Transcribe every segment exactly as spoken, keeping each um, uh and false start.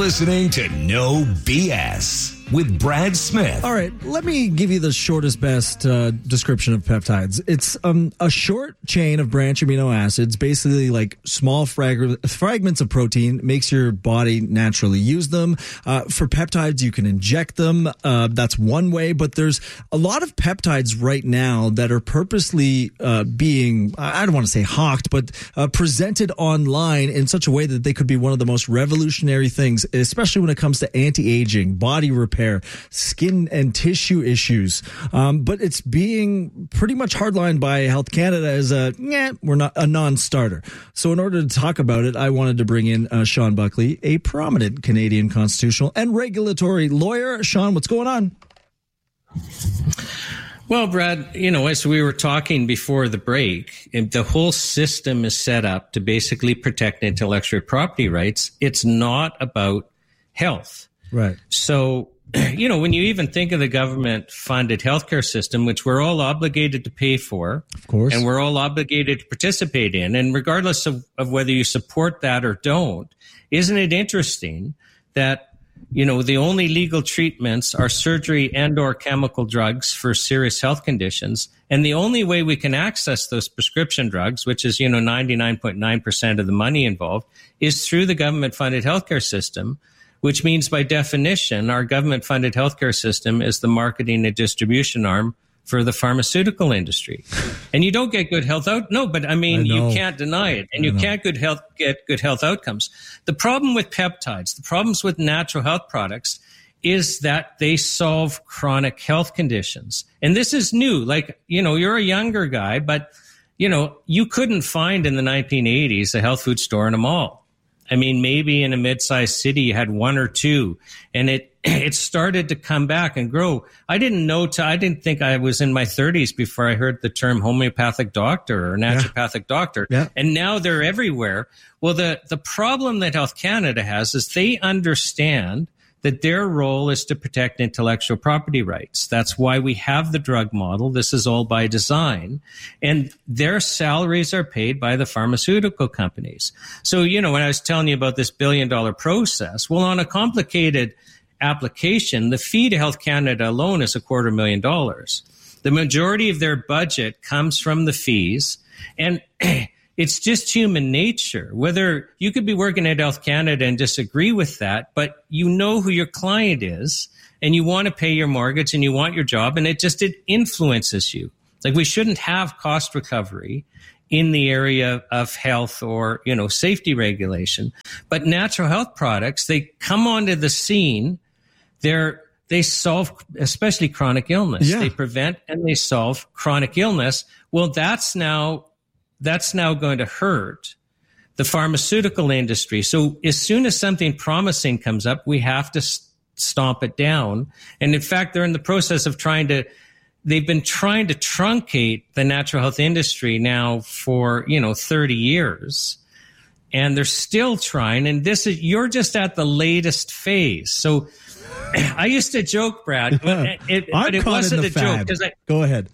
listening to No B S with Brad Smith. All right, let me give you the shortest, best uh, description of peptides. It's um, a short chain of branch amino acids, basically like small frag- fragments of protein, makes your body naturally use them. Uh, for peptides, you can inject them. Uh, that's one way, but there's a lot of peptides right now that are purposely uh, being, I don't want to say hawked, but uh, presented online in such a way that they could be one of the most revolutionary things, especially when it comes to anti-aging, body repair, skin and tissue issues. Um, but it's being pretty much hardlined by Health Canada as a, yeah, we're not a non-starter. So in order to talk about it, I wanted to bring in uh, Sean Buckley, a prominent Canadian constitutional and regulatory lawyer. Sean, what's going on? Well, Brad, you know, as we were talking before the break, the whole system is set up to basically protect intellectual property rights. It's not about health. Right. So, you know, when you even think of the government-funded healthcare system, which we're all obligated to pay for, of course, and we're all obligated to participate in, and regardless of, of whether you support that or don't, isn't it interesting that, you know, the only legal treatments are surgery and or chemical drugs for serious health conditions, and the only way we can access those prescription drugs, which is, you know, ninety-nine point nine percent of the money involved, is through the government-funded healthcare system, which means by definition, our government-funded healthcare system is the marketing and distribution arm for the pharmaceutical industry. And you don't get good health out. No, but I mean, I you can't deny it. And I you know. can't good health, get good health outcomes. The problem with peptides, the problems with natural health products is that they solve chronic health conditions. And this is new. Like, you know, you're a younger guy, but, you know, you couldn't find in the nineteen eighties a health food store in a mall. I mean, maybe in a mid-sized city you had one or two, and it it started to come back and grow. I didn't know, to, I didn't think I was in my thirties before I heard the term homeopathic doctor or naturopathic yeah. doctor, yeah. and now they're everywhere. Well, the, the problem that Health Canada has is they understand that their role is to protect intellectual property rights. That's why we have the drug model. This is all by design. And their salaries are paid by the pharmaceutical companies. So, you know, when I was telling you about this billion dollar process, well, on a complicated application, the fee to Health Canada alone is a quarter million dollars. The majority of their budget comes from the fees. And it's just human nature. Whether you could be working at Health Canada and disagree with that, but you know who your client is and you want to pay your mortgage and you want your job, and it just, it influences you. Like, we shouldn't have cost recovery in the area of health or, you know, safety regulation. But natural health products, they come onto the scene. They're, they solve especially chronic illness. Yeah. They prevent and they solve chronic illness. Well, that's now That's now going to hurt the pharmaceutical industry. So as soon as something promising comes up, we have to st- stomp it down. And in fact, they're in the process of trying to, they've been trying to truncate the natural health industry now for, you know, thirty years. And they're still trying. And this is, you're just at the latest phase. So I used to joke, Brad, but it, but it wasn't a joke. I, Go ahead.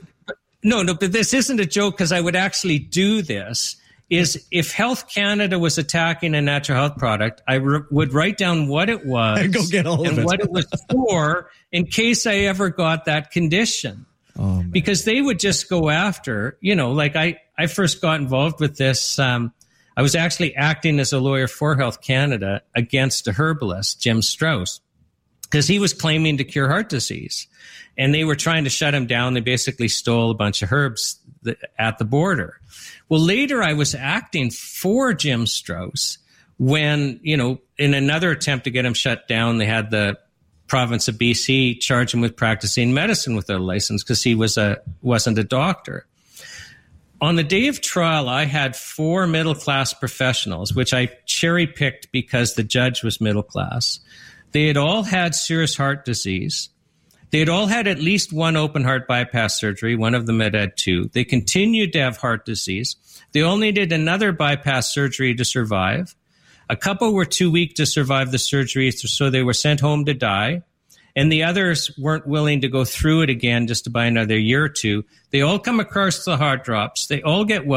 No, no, but this isn't a joke because I would actually do this, is if Health Canada was attacking a natural health product, I re- would write down what it was and, go get all and of it. what it was for in case I ever got that condition. Oh, because they would just go after, you know, like I, I first got involved with this. Um, I was actually acting as a lawyer for Health Canada against a herbalist, Jim Strauss, because he was claiming to cure heart disease. And they were trying to shut him down. They basically stole a bunch of herbs th- at the border. Well, later I was acting for Jim Strauss when, you know, in another attempt to get him shut down, they had the province of B C charge him with practicing medicine without a license because he was a, wasn't a doctor. On the day of trial, I had four middle-class professionals, which I cherry-picked because the judge was middle-class. They had all had serious heart disease. They had all had at least one open heart bypass surgery. One of them had had two. They continued to have heart disease. They all needed another bypass surgery to survive. A couple were too weak to survive the surgery, so they were sent home to die. And the others weren't willing to go through it again just to buy another year or two. They all come across the heart drops. They all get well.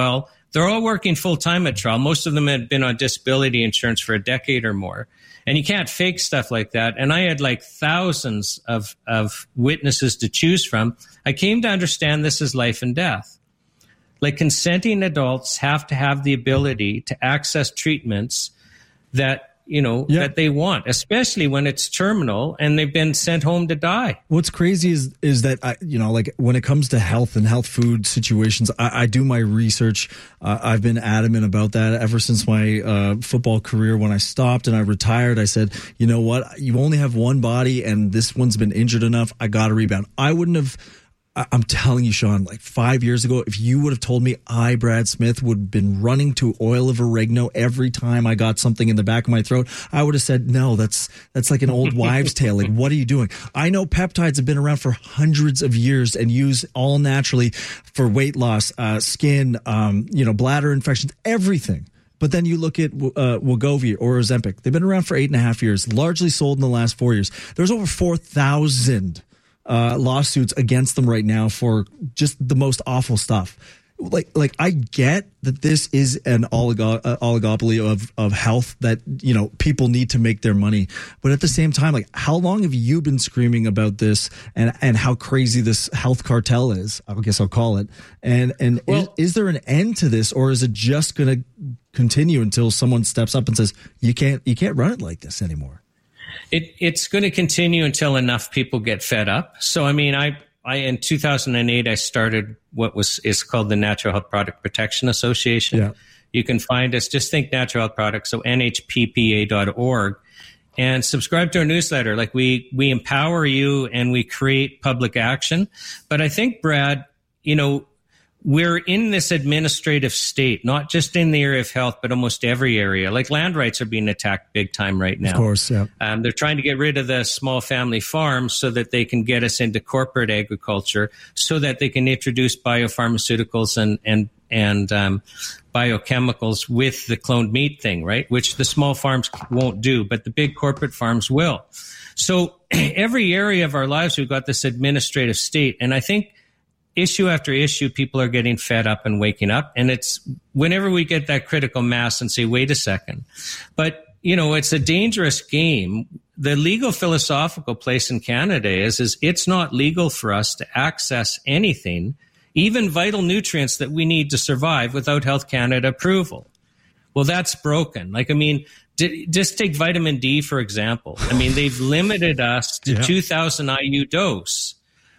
They're all working full time at trial. Most of them had been on disability insurance for a decade or more. And you can't fake stuff like that. And I had like thousands of, of witnesses to choose from. I came to understand this is life and death. Like, consenting adults have to have the ability to access treatments that, you know, yeah. that they want, especially when it's terminal and they've been sent home to die. What's crazy is, is that, I, you know, like when it comes to health and health food situations, I, I do my research. Uh, I've been adamant about that ever since my uh, football career. When I stopped and I retired, I said, you know what, you only have one body and this one's been injured enough. I got to rebound. I wouldn't have, I'm telling you, Sean, like five years ago, if you would have told me I, Brad Smith, would have been running to oil of oregano every time I got something in the back of my throat, I would have said, no, that's that's like an old wives' tale. Like, what are you doing? I know peptides have been around for hundreds of years and used all naturally for weight loss, uh, skin, um, you know, bladder infections, everything. But then you look at uh, Wegovy or Ozempic. They've been around for eight and a half years, largely sold in the last four years. There's over four thousand Uh, lawsuits against them right now for just the most awful stuff. Like, like I get that this is an oligo- uh, oligopoly of, of health that, you know, people need to make their money. But at the same time, like, how long have you been screaming about this and, and how crazy this health cartel is? I guess I'll call it. And, and well, is, is there an end to this, or is it just going to continue until someone steps up and says, you can't, you can't run it like this anymore? It, it's going to continue until enough people get fed up. So, I mean, I, I in two thousand eight, I started what was is called the Natural Health Product Protection Association. Yeah. You can find us, just think natural health products, so N H P P A dot org, and subscribe to our newsletter. Like, we, we empower you and we create public action. But I think, Brad, you know, we're in this administrative state, not just in the area of health, but almost every area. Like, land rights are being attacked big time right now. Of course, yeah. Um, they're trying to get rid of the small family farms so that they can get us into corporate agriculture, so that they can introduce biopharmaceuticals and and and um, biochemicals with the cloned meat thing, right? Which the small farms won't do, but the big corporate farms will. So every area of our lives, we've got this administrative state, and I think issue after issue, people are getting fed up and waking up. And it's whenever we get that critical mass and say, wait a second. But, you know, it's a dangerous game. The legal philosophical place in Canada is, is it's not legal for us to access anything, even vital nutrients that we need to survive, without Health Canada approval. Well, that's broken. Like, I mean, d- just take vitamin D, for example. I mean, they've limited us to yeah. two thousand I U dose.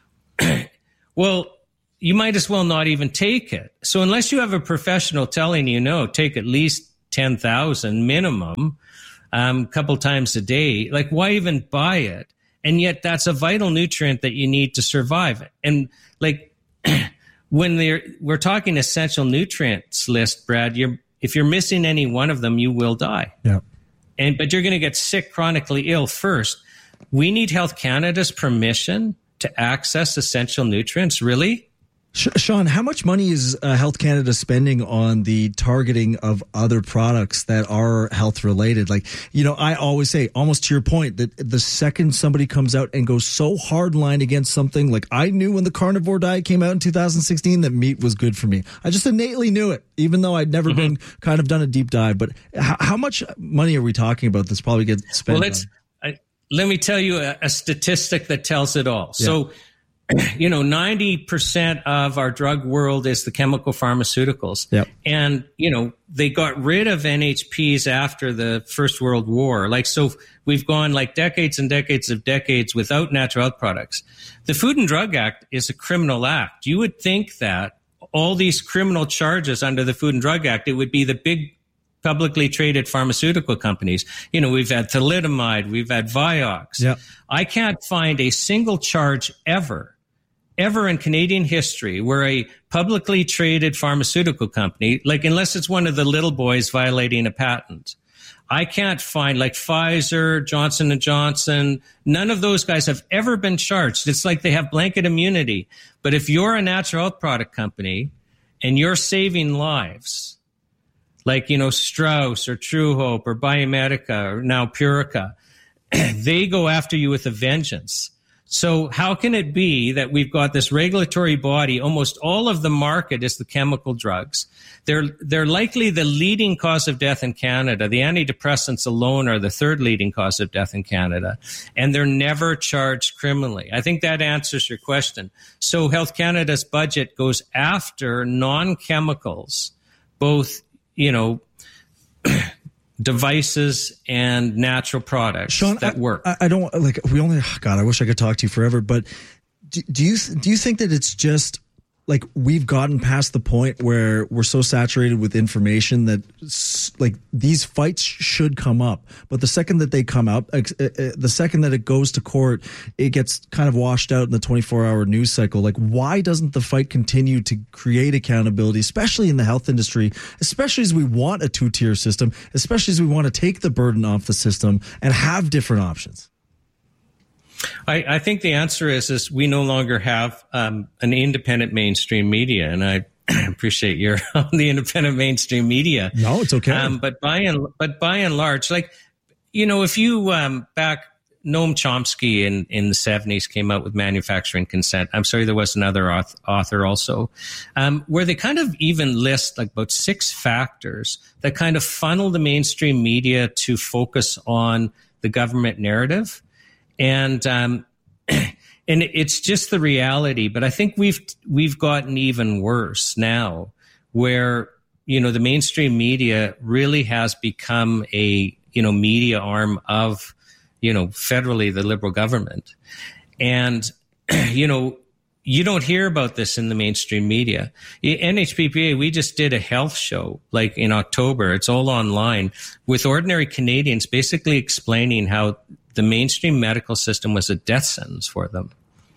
Well, you might as well not even take it. So unless you have a professional telling you, no, take at least ten thousand minimum, um, a couple times a day, like, why even buy it? And yet that's a vital nutrient that you need to survive. And like, when they're, we're talking essential nutrients list, Brad, you're, if you're missing any one of them, you will die. Yeah. And, but you're going to get sick, chronically ill first. We need Health Canada's permission to access essential nutrients. Really? Sean, how much money is uh, Health Canada spending on the targeting of other products that are health related? Like, you know, I always say, almost to your point, that the second somebody comes out and goes so hardline against something, like, I knew when the carnivore diet came out in two thousand sixteen that meat was good for me. I just innately knew it, even though I'd never mm-hmm. been kind of done a deep dive. But how, how much money are we talking about that's probably gets spent? Well, let's, I, let me tell you a, a statistic that tells it all. Yeah. So, you know, ninety percent of our drug world is the chemical pharmaceuticals. Yep. And, you know, they got rid of N H Ps after the First World War. Like, so we've gone like decades and decades of decades without natural health products. The Food and Drug Act is a criminal act. You would think that all these criminal charges under the Food and Drug Act, it would be the big publicly traded pharmaceutical companies. You know, we've had thalidomide, we've had Vioxx. Yep. I can't find a single charge ever ever in Canadian history where a publicly traded pharmaceutical company, like, unless it's one of the little boys violating a patent, I can't find, like Pfizer, Johnson and Johnson, none of those guys have ever been charged. It's like they have blanket immunity. But if you're a natural health product company and you're saving lives, like, you know, Strauss or True Hope or Biomedica or now Purica, they go after you with a vengeance. So how can it be that we've got this regulatory body, almost all of the market is the chemical drugs. They're, they're likely the leading cause of death in Canada. The antidepressants alone are the third leading cause of death in Canada. And they're never charged criminally. I think that answers your question. So Health Canada's budget goes after non-chemicals, both, you know, devices and natural products Sean, that work. I, I don't like, we only, God, I wish I could talk to you forever, but do, do you, do you think that it's just like we've gotten past the point where we're so saturated with information that like these fights should come up, but the second that they come up, the second that it goes to court, it gets kind of washed out in the twenty-four hour news cycle. Like, why doesn't the fight continue to create accountability, especially in the health industry, especially as we want a two tier system, especially as we want to take the burden off the system and have different options? I, I think the answer is is we no longer have um, an independent mainstream media, and I appreciate you're on the independent mainstream media. No, it's okay. Um, but by and but by and large, like you know, if you um, back Noam Chomsky in in the seventies came out with Manufacturing Consent. I'm sorry, there was another author also, um, where they kind of even list like about six factors that kind of funnel the mainstream media to focus on the government narrative. And, um, and it's just the reality, but I think we've, we've gotten even worse now where, you know, the mainstream media really has become a, you know, media arm of, you know, federally the Liberal government. And, you know, you don't hear about this in the mainstream media. N H P P A, we just did a health show like in October. It's all online with ordinary Canadians basically explaining how the mainstream medical system was a death sentence for them,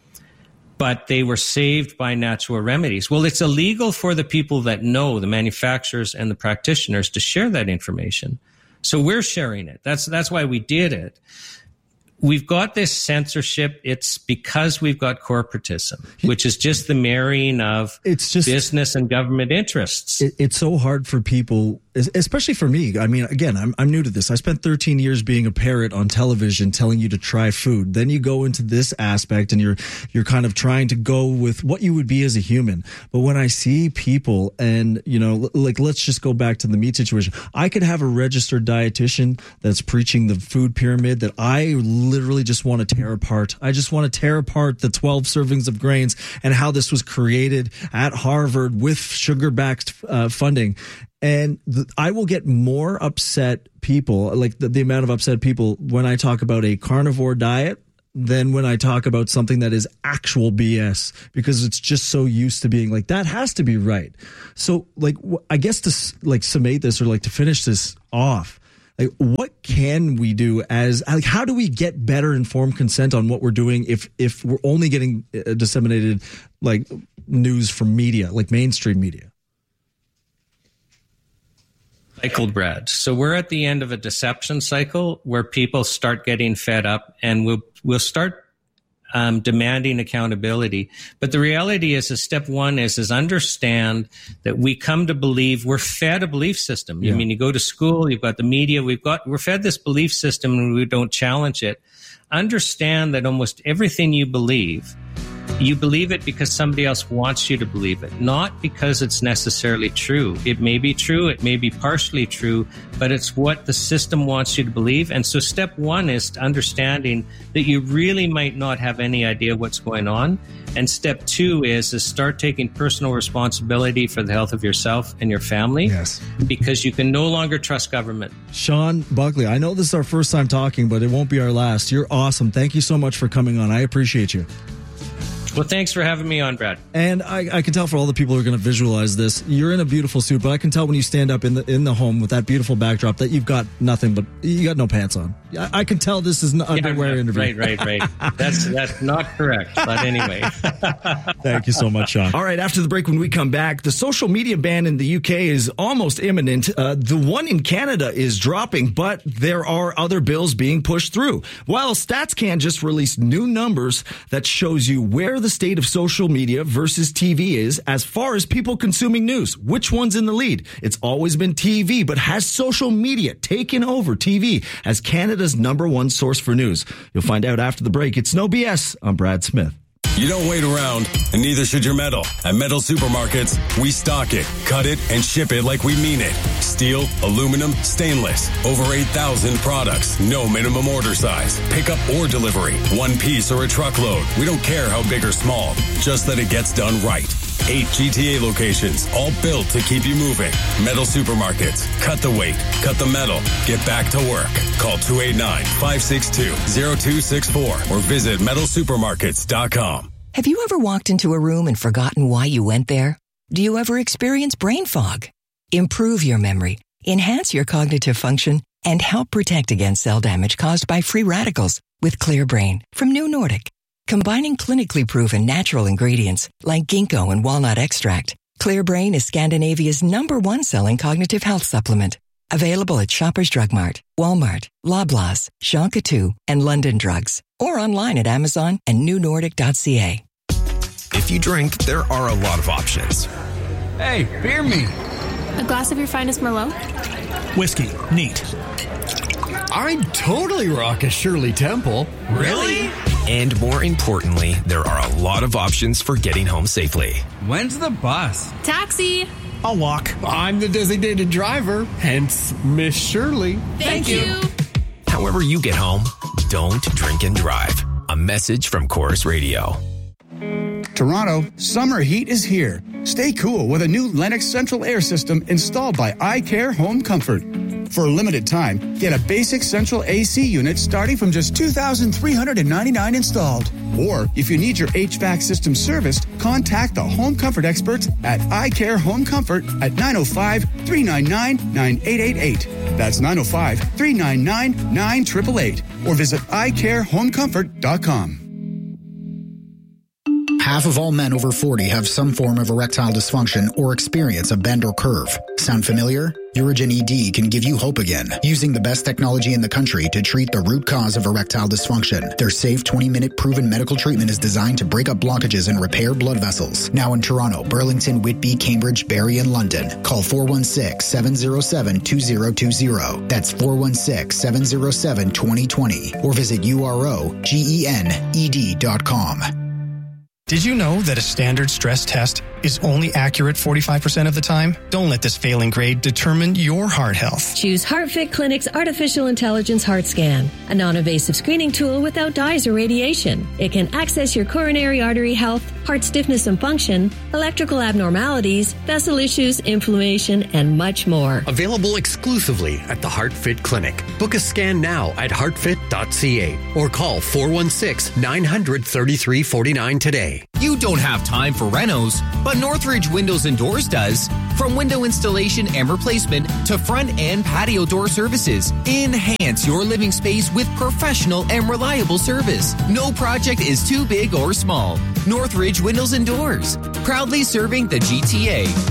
but they were saved by natural remedies. Well, it's illegal for the people that know, the manufacturers and the practitioners, to share that information. So we're sharing it. That's, that's why we did it. We've got this censorship. It's because we've got corporatism, which is just the marrying of it's just, business and government interests. It, it's so hard for people, especially for me. I mean, again, I'm, I'm new to this. I spent thirteen years being a parrot on television telling you to try food. Then you go into this aspect and you're, you're kind of trying to go with what you would be as a human. But when I see people and, you know, like, let's just go back to the meat situation. I could have a registered dietitian that's preaching the food pyramid that I literally just want to tear apart. I just want to tear apart the twelve servings of grains and how this was created at Harvard with sugar-backed uh, funding. And the, I will get more upset people, like the, the amount of upset people when I talk about a carnivore diet than when I talk about something that is actual B S, because it's just so used to being like, that has to be right. So like, I guess to like summate this or like to finish this off, like, what can we do as, like, how do we get better informed consent on what we're doing if, if we're only getting uh, disseminated like news from media, like mainstream media? Cycle, Brad. So we're at the end of a deception cycle where people start getting fed up, and we'll, we'll start Um, demanding accountability. But the reality is, is step one is, is understand that we come to believe we're fed a belief system. Yeah. I mean, you go to school, you've got the media, we've got, we're fed this belief system and we don't challenge it. Understand that almost everything you believe, you believe it because somebody else wants you to believe it, not because it's necessarily true. It may be true, it may be partially true, but it's what the system wants you to believe. And so step one is understanding that you really might not have any idea what's going on. And step two is, is start taking personal responsibility for the health of yourself and your family. Yes. Because you can no longer trust government. Sean Buckley, I know this is our first time talking, but it won't be our last. You're awesome. Thank you so much for coming on. I appreciate you. Well, thanks for having me on, Brad. And I, I can tell for all the people who are going to visualize this, you're in a beautiful suit, but I can tell when you stand up in the in the home with that beautiful backdrop that you've got nothing but, you got no pants on. I, I can tell this is an yeah, underwear yeah, interview. Right, right, right. That's, that's not correct, but anyway. Thank you so much, Sean. All right, after the break, when we come back, the social media ban in the U K is almost imminent. Uh, the one in Canada is dropping, but there are other bills being pushed through. While StatsCan just released new numbers that shows you where the state of social media versus T V is as far as people consuming news. Which one's in the lead? It's always been T V, but has social media taken over T V as Canada's number one source for news? You'll find out after the break. It's No B S. I'm Brad Smith. You don't wait around, and neither should your metal. At Metal Supermarkets, we stock it, cut it, and ship it like we mean it. Steel, aluminum, stainless. Over eight thousand products. No minimum order size. Pickup or delivery. One piece or a truckload. We don't care how big or small. Just that it gets done right. Eight G T A locations, all built to keep you moving. Metal Supermarkets. Cut the weight. Cut the metal. Get back to work. Call two eight nine, five six two, zero two six four or visit metal supermarkets dot com. Have you ever walked into a room and forgotten why you went there? Do you ever experience brain fog? Improve your memory, enhance your cognitive function, and help protect against cell damage caused by free radicals with Clear Brain from New Nordic. Combining clinically proven natural ingredients like ginkgo and walnut extract, Clear Brain is Scandinavia's number one selling cognitive health supplement. Available at Shoppers Drug Mart, Walmart, Loblaws, Shonka and London Drugs, or online at Amazon and new nordic dot c a. If you drink, there are a lot of options. Hey, beer me. A glass of your finest Merlot? Whiskey. Neat. I'd totally rock a Shirley Temple. Really? And more importantly, there are a lot of options for getting home safely. When's the bus? Taxi. I'll walk. I'm the designated driver, hence Miss Shirley. Thank, Thank you. you. However you get home, don't drink and drive. A message from Chorus Radio. Toronto, summer heat is here. Stay cool with a new Lennox Central Air System installed by iCare Home Comfort. For a limited time, get a basic central A C unit starting from just two thousand three hundred ninety-nine dollars installed. Or, if you need your H V A C system serviced, contact the Home Comfort experts at iCare Home Comfort at nine oh five, three nine nine, nine eight eight eight. That's nine oh five, three nine nine, nine eight eight eight. Or visit i care home comfort dot com. Half of all men over forty have some form of erectile dysfunction or experience a bend or curve. Sound familiar? Urigen E D can give you hope again, using the best technology in the country to treat the root cause of erectile dysfunction. Their safe twenty-minute proven medical treatment is designed to break up blockages and repair blood vessels. Now in Toronto, Burlington, Whitby, Cambridge, Barrie, and London. Call four one six, seven oh seven, two oh two oh. That's four one six, seven oh seven, two oh two oh. Or visit U R O G E N E D dot com. Did you know that a standard stress test is only accurate forty-five percent of the time? Don't let this failing grade determine your heart health. Choose HeartFit Clinic's Artificial Intelligence Heart Scan, a non-invasive screening tool without dyes or radiation. It can access your coronary artery health, heart stiffness and function, electrical abnormalities, vessel issues, inflammation, and much more. Available exclusively at the HeartFit Clinic. Book a scan now at heart fit dot c a or call four one six, nine hundred, thirty-three forty-nine today. You don't have time for renos, but Northridge Windows and Doors does. From window installation and replacement to front and patio door services, enhance your living space with professional and reliable service. No project is too big or small. Northridge Windows and Doors, proudly serving the G T A.